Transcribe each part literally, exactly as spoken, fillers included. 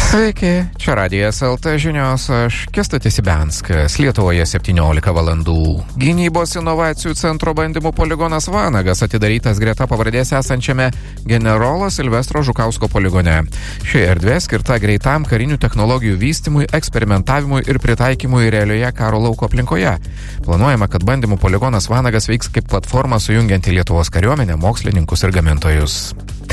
Sveiki, čia Radijas L T žinios, aš Kęstutis Ibianskas, Lietuvoje septyniolika valandų. Gynybos inovacijų centro bandymų poligonas Vanagas atidarytas greta pavardės esančiame generolo Silvestro Žukausko poligone. Ši erdvė skirta greitam karinių technologijų vystymui, eksperimentavimui ir pritaikymui realioje karo lauko aplinkoje. Planuojama, kad bandymų poligonas Vanagas veiks kaip platforma sujungianti Lietuvos kariuomenę, mokslininkus ir gamintojus.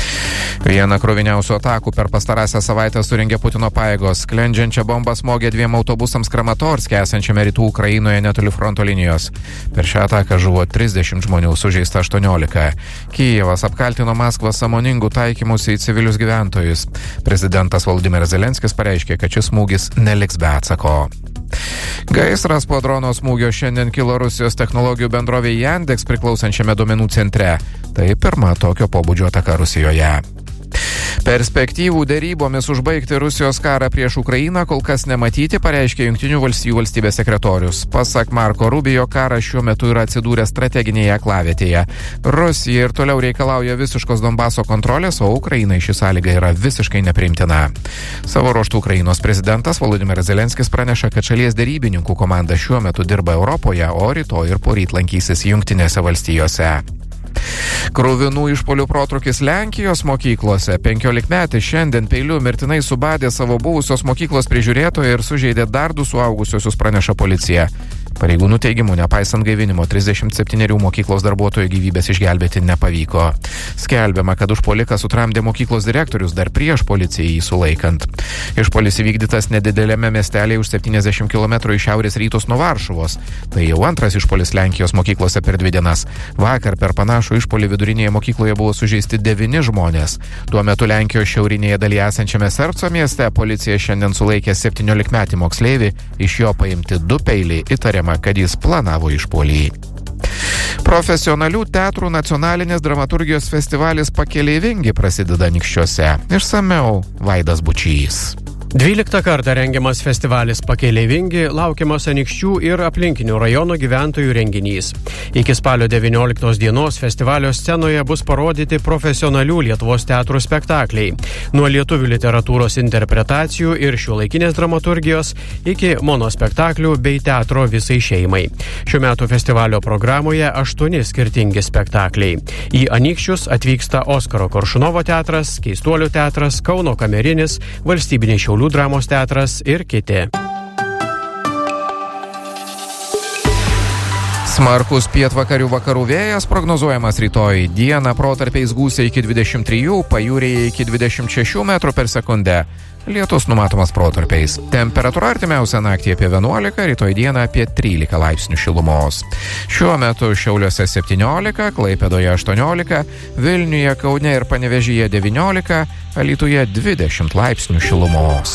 Vieną kroviniausių atakų per pastarąsią savaitę surengė Putino pajėgos. Sklendžiančią bombą smogė dviem autobusams Kramatorske esančiame rytų Ukrainoje netoli fronto linijos. Per šią ataką žuvo trisdešimt žmonių, sužeista aštuoniolika. Kijevas apkaltino Maskvą sąmoningų taikymus į civilius gyventojus. Prezidentas Volodymyras Zelenskis pareiškė, kad šis smūgis neliks be atsako. Gaisras po drono smūgio šiandien kilo Rusijos technologijų bendrovė Yandex priklausančiame duomenų centre. Tai pirma tokio pobūdžio ataka Rusijoje. Perspektyvų derybomis užbaigti Rusijos karą prieš Ukrainą kol kas nematyti, pareiškė Jungtinių valstijų valstybės sekretorius. Pasak Marko Rubio, karas šiuo metu yra atsidūręs strateginėje aklavietėje. Rusija ir toliau reikalauja visiškos Donbaso kontrolės, o Ukrainai ši sąlyga yra visiškai nepriimtina. Savo ruožtu Ukrainos prezidentas Volodymyras Zelenskis praneša, kad šalies derybininkų komanda šiuo metu dirba Europoje, o rytoj ir poryt lankysis Jungtinėse valstijose. Kruvinų išpuolių protrūkis Lenkijos mokyklose. Penkiolikmetis šiandien peiliu mirtinai subadė savo buvusios mokyklos prižiūrėtoją ir sužeidė dar du suaugusiosius, praneša policija. Pareigūnų teigimu, nepaisant gaivinimo, trisdešimt septynerių mokyklos darbuotojų gyvybės išgelbėti nepavyko. Skelbiama, kad užpuoliką sutramdė mokyklos direktorius dar prieš policijai jį sulaikant. Išpuolis įvykdytas nedidelėme miestelėje už septyniasdešimt kilometrų į šiaurės rytus nuo Varšuvos. Tai jau antras išpuolis Lenkijos mokyklose per dvi dienas. Vakar per panašų išpuolį vidurinėje mokykloje buvo sužeisti devyni žmonės. Tuo metu Lenkijos šiaurinėje dalyje esančiame Serco mieste policija šiandien sulaikė septyniolikmetį moksleivį, iš jo paimti du peiliai, įtariama, kad jis planavo išpuolį. Profesionalių teatrų nacionalinės dramaturgijos festivalis Pakeleivingi prasideda Anykščiuose. Išsamiau Vaidas Bučys. Dvyliktą kartą rengiamas festivalis Pakeleivingi laukiamas Anykščių ir aplinkinių rajonų gyventojų renginys. Iki spalio devynioliktos dienos festivalio scenoje bus parodyti profesionalių Lietuvos teatrų spektakliai. Nuo lietuvių literatūros interpretacijų ir šiuolaikinės dramaturgijos iki monospektaklių bei teatro visai šeimai. Šiuo metu festivalio programoje aštuoni skirtingi spektakliai. Į Anykščius atvyksta Oskaro Koršunovo teatras, Keistuolių teatras, Kauno kamerinis, Valstybinis Šiaulių dramos teatras ir kiti. Smarkus pietvakarių vakarų vėjas prognozuojamas rytoj. Dieną protarpiais gūsiai iki dvidešimt trijų, pajūryje iki dvidešimt šešių metrų per sekundę. Lietus numatomas protarpiais. Temperatūra artimiausią naktį apie vienuolika, rytoj dieną apie trylika laipsnių šilumos. Šiuo metu Šiauliuose septyniolika, Klaipėdoje aštuoniolika, Vilniuje, Kaune ir Panevėžyje devyniolika, Alytuje dvidešimt laipsnių šilumos.